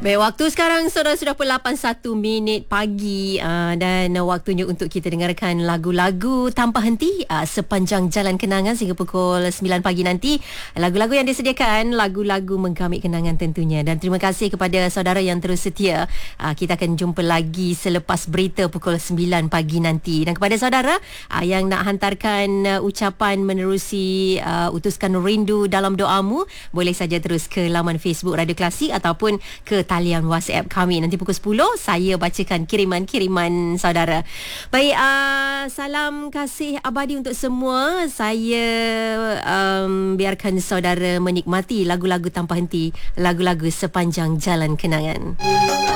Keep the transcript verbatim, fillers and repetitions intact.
Baik, waktu sekarang sudah sudah pukul lapan satu minit pagi uh, dan uh, waktunya untuk kita dengarkan lagu-lagu tanpa henti uh, sepanjang jalan kenangan sehingga pukul sembilan pagi nanti. Lagu-lagu yang disediakan, lagu-lagu menggamit kenangan tentunya. Dan terima kasih kepada saudara yang terus setia. Uh, kita akan jumpa lagi selepas berita pukul sembilan pagi nanti. Dan kepada saudara uh, yang nak hantarkan uh, ucapan menerusi uh, utuskan rindu dalam doamu, boleh saja terus ke laman Facebook Radio Klasik ataupun ke talian WhatsApp kami. Nanti pukul sepuluh saya bacakan kiriman-kiriman saudara. Baik, uh, salam kasih abadi untuk semua. Saya um, biarkan saudara menikmati lagu-lagu tanpa henti, lagu-lagu sepanjang jalan kenangan.